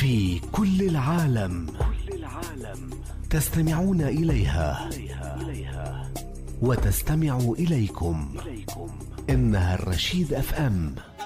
في كل العالم تستمعون إليها وتستمع إليكم. إنها الرشيد FM.